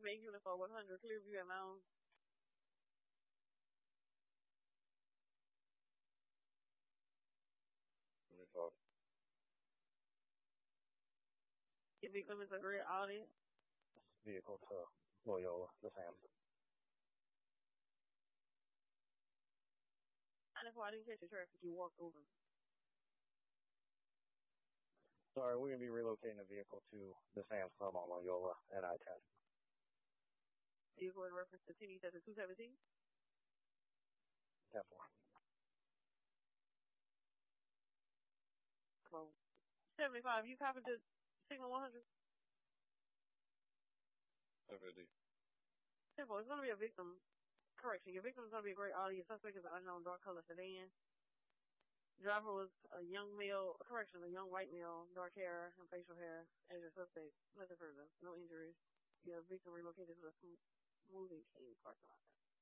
Make Uniform 100, Clearview at Mound. Your victim is a great audience. Vehicle to Loyola, the Sam's. 94, I didn't catch your traffic. You walked over. Sorry, we're going to be relocating a vehicle to the Sam's Club on Loyola at I-10. Vehicle in reference to TV 217. 10-4. 75, you copied the signal 100? 750. Simple, it's going to be a victim. Correction, your victim is going to be a great audience. Suspect is an unknown dark color sedan. Driver was a young male, a young white male, dark hair and facial hair as your suspect. Nothing further, no injuries. Your victim relocated to a moving king parking lot.